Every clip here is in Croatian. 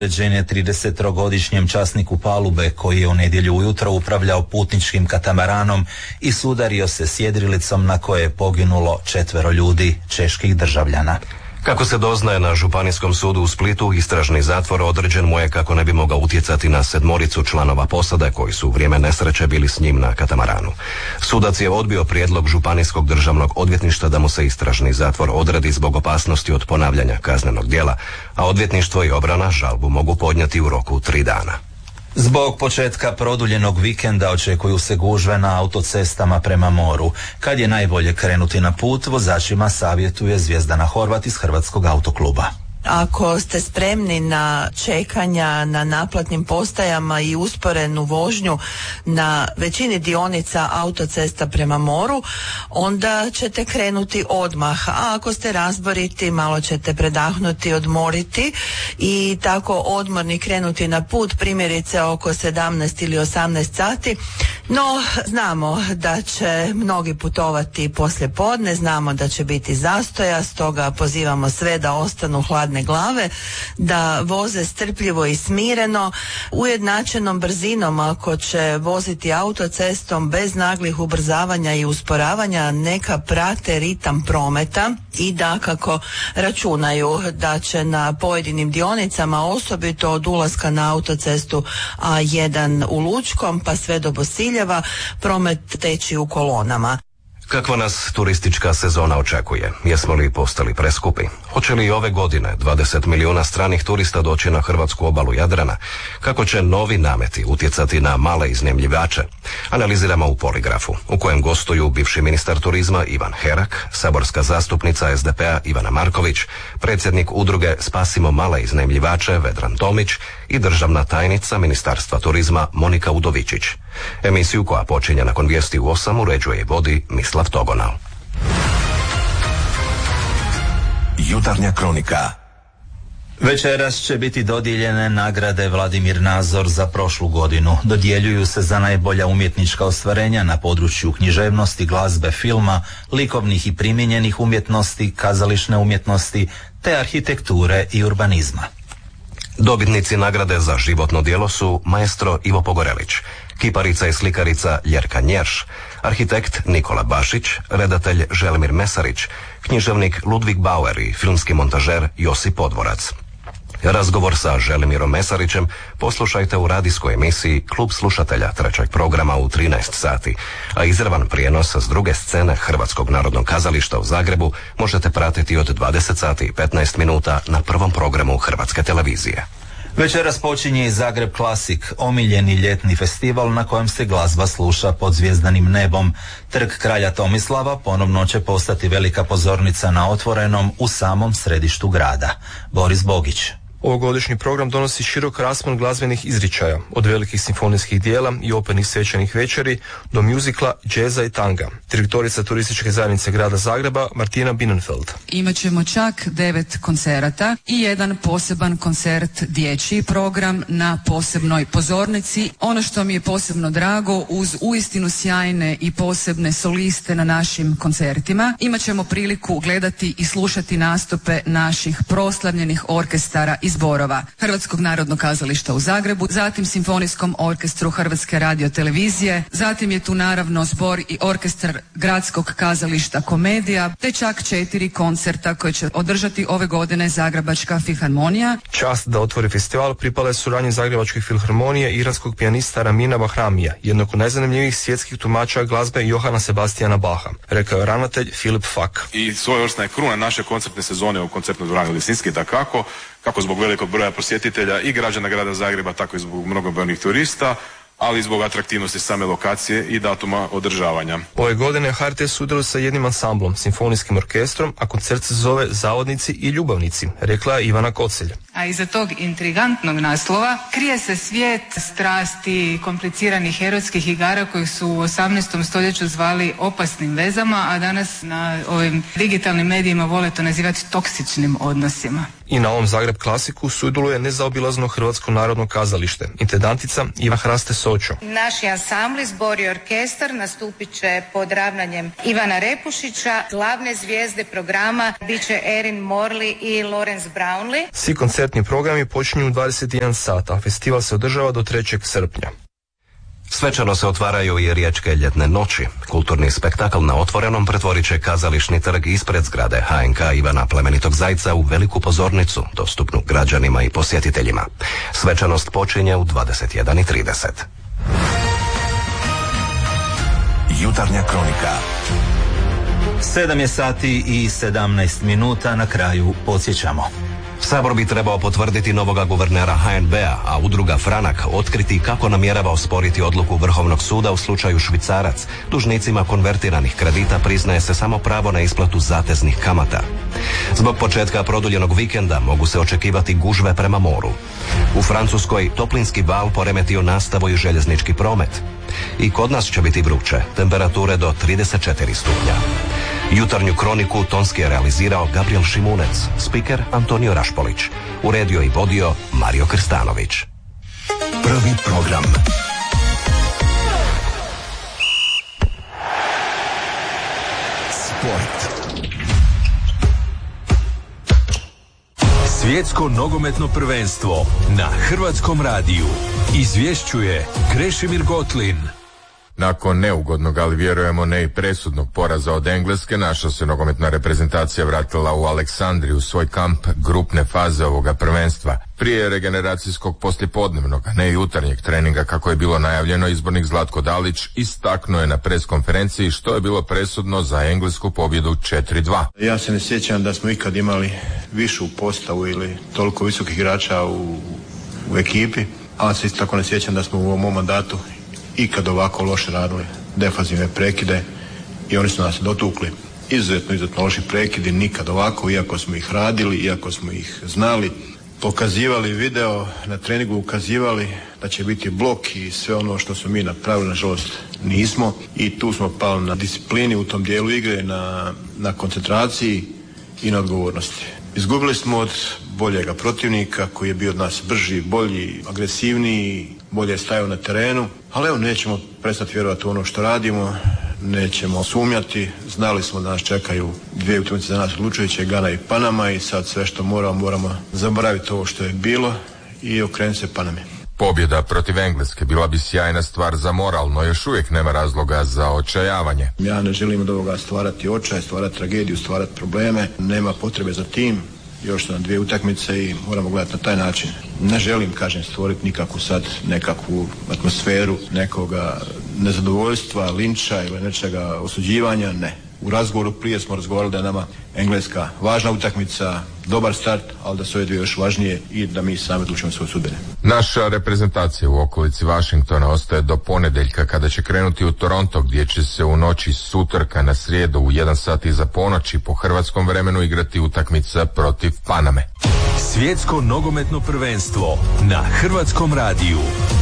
Određen je 33-godišnjem časniku palube koji je u nedjelju ujutro upravljao putničkim katamaranom i sudario se s jedrilicom na koje je poginulo 4 ljudi, čeških državljana. Kako se doznaje na Županijskom sudu u Splitu, istražni zatvor određen mu je kako ne bi mogao utjecati na 7 članova posade koji su u vrijeme nesreće bili s njim na katamaranu. Sudac je odbio prijedlog Županijskog državnog odvjetništva da mu se istražni zatvor odredi zbog opasnosti od ponavljanja kaznenog djela, a odvjetništvo i obrana žalbu mogu podnijeti u roku 3 dana. Zbog početka produljenog vikenda očekuju se gužve na autocestama prema moru. Kad je najbolje krenuti na put, vozačima savjetuje Zvjezdana Horvat iz Hrvatskog autokluba. Ako ste spremni na čekanja na naplatnim postajama i usporenu vožnju na većini dionica autocesta prema moru, onda ćete krenuti odmah, a ako ste razboriti, malo ćete predahnuti, odmoriti i tako odmorni krenuti na put, primjerice oko 17 ili 18 sati. No, znamo da će mnogi putovati poslije podne, znamo da će biti zastoja, stoga pozivamo sve da ostanu hladne glave, da voze strpljivo i smireno, ujednačenom brzinom. Ako će voziti autocestom bez naglih ubrzavanja i usporavanja, neka prate ritam prometa i dakako računaju da će na pojedinim dionicama, osobito od ulaska na autocestu A1 u Lučkom pa sve do Bosiljeva, promet teći u kolonama. Kakva nas turistička sezona očekuje? Jesmo li postali preskupi? Hoće li i ove godine 20 milijuna stranih turista doći na hrvatsku obalu Jadrana? Kako će novi nameti utjecati na male iznajmljivače? Analiziramo u Poligrafu, u kojem gostuju bivši ministar turizma Ivan Herak, saborska zastupnica SDP-a Ivana Marković, predsjednik udruge Spasimo male iznajmljivače Vedran Tomić i državna tajnica Ministarstva turizma Monika Udovičić. Emisiju koja počinje nakon vijesti u 8 uređuje i vodi Mislav Togonal. Jutarnja kronika. Večeras će biti dodijeljene nagrade Vladimir Nazor za prošlu godinu. Dodjeljuju se za najbolja umjetnička ostvarenja na području književnosti, glazbe, filma, likovnih i primijenjenih umjetnosti, kazališne umjetnosti te arhitekture i urbanizma. Dobitnici nagrade za životno djelo su maestro Ivo Pogorelić, kiparica i slikarica Ljerka Njerš, arhitekt Nikola Bašić, redatelj Želimir Mesarić, književnik Ludvig Bauer i filmski montažer Josip Podvorac. Razgovor sa Želimirom Mesarićem poslušajte u radijskoj emisiji Klub slušatelja 3. programa u 13 sati, a izravan prijenos s druge scene Hrvatskog narodnog kazališta u Zagrebu možete pratiti od 20 sati i 15 minuta na prvom programu Hrvatske televizije. Večeras počinje i Zagreb Classic, omiljeni ljetni festival na kojem se glazba sluša pod zvjezdanim nebom. Trg kralja Tomislava ponovno će postati velika pozornica na otvorenom u samom središtu grada. Boris Bogić. Ovogodišnji program donosi širok raspon glazbenih izričaja, od velikih simfonijskih dijela i opernih svečanih večeri do mjuzikla, džeza i tanga. Direktorica turističke zajednice grada Zagreba Martina Binnenfeld. Imaćemo čak 9 koncerata i jedan poseban koncert, dječji program na posebnoj pozornici. Ono što mi je posebno drago, uz uistinu sjajne i posebne soliste na našim koncertima, imaćemo priliku gledati i slušati nastupe naših proslavljenih orkestara i zborova Hrvatskog narodnog kazališta u Zagrebu, zatim Simfonijskom orkestru Hrvatske radiotelevizije, zatim je tu naravno zbor i orkestar Gradskog kazališta Komedija, te čak 4 koncerta koje će održati ove godine Zagrebačka filharmonija. Čast da otvori festival pripala je suradnji Zagrebačke filharmonije i iranskog pijanista Ramina Bahramija, jednog od najzanimljivijih svjetskih tumača glazbe Johana Sebastijana Baha, rekao je ravnatelj Filip Fak. I svojevrsna je kruna naše koncertne sezone u koncertnoj dvorani Lisinski, kako zbog velikog broja posjetitelja i građana grada Zagreba, tako i zbog mnogobrojnih turista, ali i zbog atraktivnosti same lokacije i datuma održavanja. Ove godine HRT sudjeluje sa jednim ansamblom, simfonijskim orkestrom, a koncert se zove Zavodnici i ljubavnici, rekla je Ivana Kocelj. A iza tog intrigantnog naslova krije se svijet strasti, kompliciranih erotskih igara koji su u 18. stoljeću zvali opasnim vezama, a danas na ovim digitalnim medijima vole to nazivati toksičnim odnosima. I na ovom Zagreb klasiku sudjeluje nezaobilazno Hrvatsko narodno kazalište, intendantica Iva Hraste Sočo. Naši ansambli, zbor i orkestar nastupit će pod ravnanjem Ivana Repušića. Glavne zvijezde programa bit će Erin Morley i Lawrence Brownlee. Svi koncertni programi počinju u 21 sata, a festival se održava do 3. srpnja. Svečano se otvaraju i Riječke ljetne noći. Kulturni spektakl na otvorenom pretvorit će kazališni trg ispred zgrade HNK Ivana Plemenitog Zajca u veliku pozornicu, dostupnu građanima i posjetiteljima. Svečanost počinje u 21:30. Jutarnja kronika. 7 je sati i 17 minuta, na kraju podsjećamo. Sabor bi trebao potvrditi novoga guvernera HNB-a, a udruga Franak otkriti kako namjerava osporiti odluku Vrhovnog suda u slučaju Švicarac. Dužnicima konvertiranih kredita priznaje se samo pravo na isplatu zateznih kamata. Zbog početka produljenog vikenda mogu se očekivati gužve prema moru. U Francuskoj toplinski val poremetio nastavu i željeznički promet. I kod nas će biti vruće, temperature do 34 stupnja. Jutarnju kroniku tonski je realizirao Gabriel Šimunec, spiker Antonio Rašpolić. Uredio i vodio Mario Krstanović. Prvi program. Sport. Svjetsko nogometno prvenstvo na Hrvatskom radiju. Izvješćuje Krešimir Gotlin. Nakon neugodnog, ali vjerujemo ne i presudnog poraza od Engleske, naša se nogometna reprezentacija vratila u Aleksandriju u svoj kamp grupne faze ovoga prvenstva. Prije regeneracijskog poslijepodnevnog, a ne i jutarnjeg treninga kako je bilo najavljeno, izbornik Zlatko Dalić istaknuo je na pres konferenciji što je bilo presudno za englesku pobjedu 4-2. Ja se ne sjećam da smo ikad imali višu postavu ili toliko visokih igrača u ekipi, ali se isto tako ne sjećam da smo u ovom mandatu ikad ovako loše radili defanzivne prekide i oni su nas dotukli. Izuzetno loši prekidi, nikad ovako, iako smo ih radili, iako smo ih znali, pokazivali video, na treningu ukazivali da će biti blok i sve ono što smo mi napravili, nažalost nismo, i tu smo pali na disciplini u tom dijelu igre, na koncentraciji i na odgovornosti. Izgubili smo od boljega protivnika koji je bio od nas brži, bolji, agresivniji, bolje stajao na terenu, ali evo, nećemo prestati vjerovati u ono što radimo, nećemo sumnjati, znali smo da nas čekaju dvije utakmice za nas odlučujuće, Gana i Panama, i sad sve što moramo zaboraviti ovo što je bilo i okrenuti se Paname. Pobjeda protiv Engleske bila bi sjajna stvar za moral, no još uvijek nema razloga za očajavanje. Ja ne želim od ovoga stvarati očaj, stvarati tragediju, stvarati probleme, nema potrebe za tim. Još su nam dvije utakmice i moramo gledati na taj način. Ne želim, kažem, stvoriti nekakvu atmosferu, nekoga nezadovoljstva, linča ili nečega osuđivanja, ne. U razgovoru prije smo razgovarali da je nama Engleska važna utakmica, dobar start, ali da su ove dvije još važnije i da mi sami odlučimo svoje sudbine. Naša reprezentacija u okolici Washingtona ostaje do ponedjeljka kada će krenuti u Toronto, gdje će se u noći s utorka na srijedu u 1 sat iza ponoći po hrvatskom vremenu igrati utakmica protiv Paname. Svjetsko nogometno prvenstvo na Hrvatskom radiju.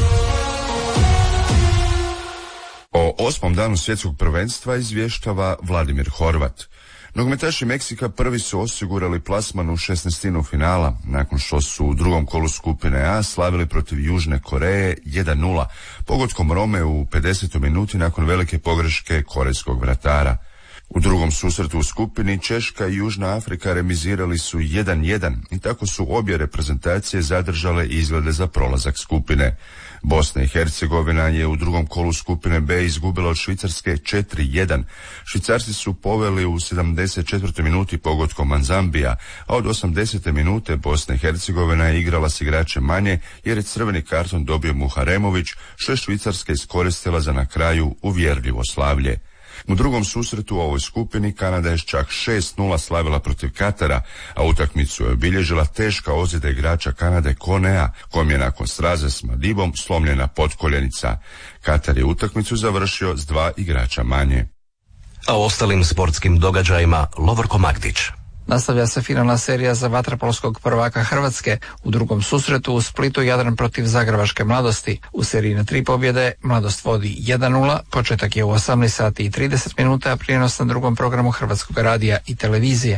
O 8. danu svjetskog prvenstva izvještava Vladimir Horvat. Nogometaši Meksika prvi su osigurali plasman u 16. finala, nakon što su u drugom kolu skupine A slavili protiv Južne Koreje 1-0, pogodkom Rome u 50. minuti nakon velike pogreške korejskog vratara. U drugom susretu u skupini Češka i Južna Afrika remizirali su 1-1 i tako su obje reprezentacije zadržale izglede za prolazak skupine. Bosna i Hercegovina je u drugom kolu skupine B izgubila od Švicarske 4-1. Švicarci su poveli u 74. minuti pogodkom Manzambija, a od 80. minute Bosna i Hercegovina je igrala s igračem manje jer je crveni karton dobio Muharemović, što je Švicarska iskoristila za na kraju uvjerljivo slavlje. U drugom susretu u ovoj skupini Kanada je čak 6-0 slavila protiv Katara, a utakmicu je obilježila teška ozljeda igrača Kanade Konea, kom je nakon sraze s Madibom slomljena potkoljenica. Katar je utakmicu završio s 2 igrača manje. A o ostalim sportskim događajima Lovorko Magdić. Nastavlja se finalna serija za vaterpolskog prvaka Hrvatske. U drugom susretu u Splitu Jadran protiv Zagrebačke Mladosti. U seriji na 3 pobjede Mladost vodi 1-0, početak je u 18 sati i 30 minuta, prijenos na drugom programu Hrvatskog radija i televizije.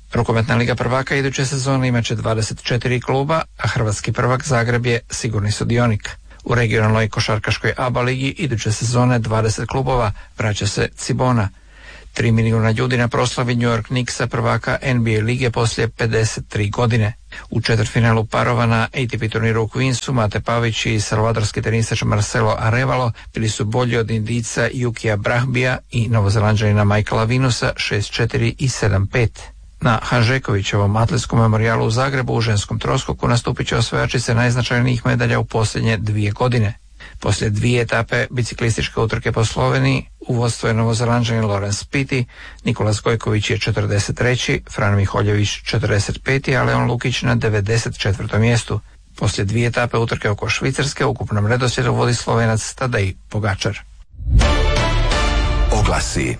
Rukometna liga prvaka iduće sezone imaće 24 kluba, a hrvatski prvak Zagreb je sigurni sudionik. U regionalnoj košarkaškoj ABA ligi iduće sezone 20 klubova, vraća se Cibona. 3 milijuna ljudi na proslavi New York Knicksa prvaka NBA lige poslije 53 godine. U četvrtfinalu parova na ATP turniru u Queensu Mate Pavić i salvadorski tenisač Marcelo Arevalo bili su bolji od Indijca Yukija Brahbija i Novozelanđanina Michaela Vinusa 6-4 i 7-5. Na Hanžekovićevom atletskom memorijalu u Zagrebu u ženskom troskoku nastupit će osvajačice najznačajnijih medalja u posljednje 2 godine. Poslije 2 etape biciklističke utrke po Sloveniji u vodstvu je Novozelanđanin Lorenz Piti, Nikolas Gojković je 43., Fran Miholjević 45., a Leon Lukić na 94. mjestu. Poslije 2 etape utrke oko Švicarske u ukupnom redoslijedu vodi Slovenac Tadej Pogačar. Oglasi.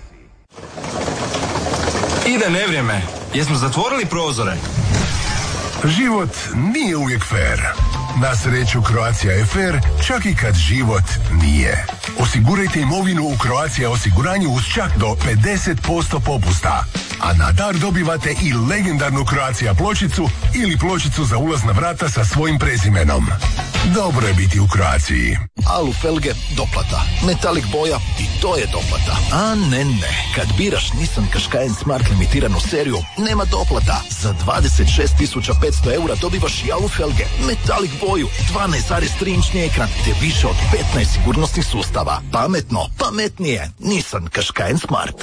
Ide nevrijeme. Jesmo zatvorili prozore? Život nije uvijek fair. Na sreću Croatia je fair, čak i kad život nije. Osigurajte imovinu u Croatia osiguranju uz čak do 50% popusta. A na dar dobivate i legendarnu Croatia pločicu ili pločicu za ulaz na vrata sa svojim prezimenom. Dobro je biti u Croaciji. Alu felge, doplata. Metalik boja i to je doplata. A ne. Kad biraš Nissan Qashqai Smart limitiranu seriju, nema doplata. Za 26.500 eura dobivaš i alu felge, metalik boju, 12,3 inčni ekran te više od 15 sigurnosnih sustava. Pametno, pametnije. Nissan Qashqai Smart.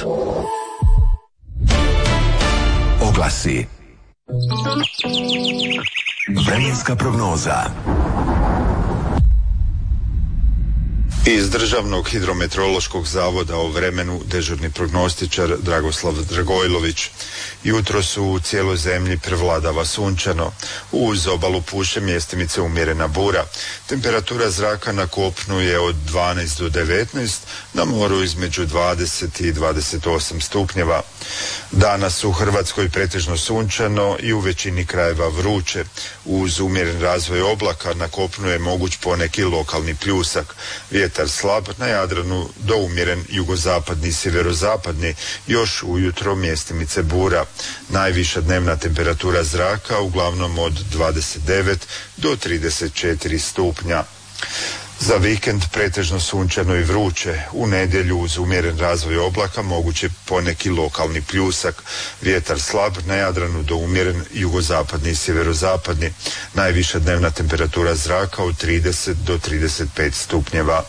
Oglasi. Vremenska prognoza. Iz Državnog hidrometeorološkog zavoda o vremenu dežurni prognostičar Dragoslav Dragojlović. Jutro su u cijeloj zemlji prevladava sunčano. Uz obalu puše mjestimice umjerena bura. Temperatura zraka na kopnu je od 12 do 19, na moru između 20 i 28 stupnjeva. Danas u Hrvatskoj pretežno sunčano i u većini krajeva vruće. Uz umjeren razvoj oblaka na kopnu je moguć poneki lokalni pljusak. Vjetar slab, na Jadranu do umjeren jugozapadni i sjeverozapadni, još ujutro mjestimice bura. Najviša dnevna temperatura zraka uglavnom od 29 do 34 stupnja. Za vikend pretežno sunčano i vruće. U nedjelju uz umjeren razvoj oblaka moguće poneki lokalni pljusak. Vjetar slab, na Jadranu do umjeren jugozapadni i sjeverozapadni. Najviša dnevna temperatura zraka od 30 do 35 stupnjeva.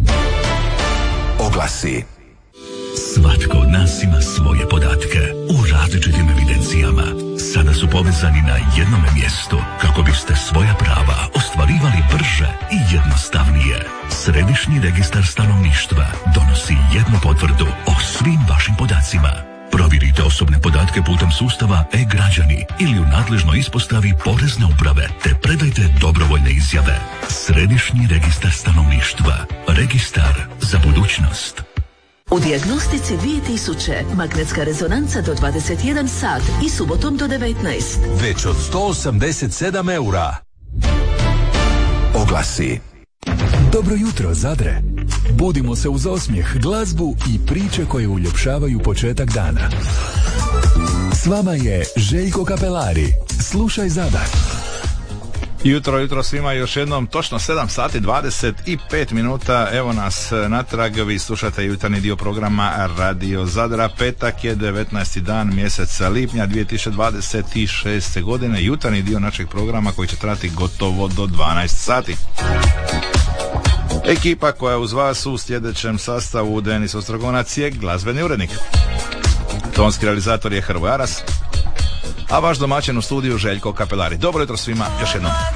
Oglasi. Svatko od nas ima svoje podatke u različitim evidencijama. Sada su povezani na jednom mjestu kako biste svoja prava ostvarivali brže i jednostavnije. Središnji registar stanovništva donosi jednu potvrdu o svim vašim podacima. Provjerite osobne podatke putem sustava e-građani ili u nadležnoj ispostavi Porezne uprave te predajte dobrovoljne izjave. Središnji registar stanovništva. Registar za budućnost. U dijagnostici 2000 magnetska rezonanca do 21 sat i subotom do 19. Već od 187 eura. Oglasi. Dobro jutro, Zadre. Budimo se uz osmijeh, glazbu i priče koje uljepšavaju početak dana. S vama je Željko Kapelari. Slušaj Zadar. Jutro svima, još jednom točno 7 sati 25 minuta, evo nas natrag, vi slušate jutarnji dio programa Radio Zadra, petak je 19. dan mjeseca lipnja 2026. godine, jutarnji dio našeg programa koji će trajati gotovo do 12 sati. Ekipa koja je uz vas u sljedećem sastavu: Denis Ostrogonac je glazbeni urednik, tonski realizator je Hrvoje Aras, a vaš domaćin u studiju Željko Kapelari. Dobro jutro svima, još jednom.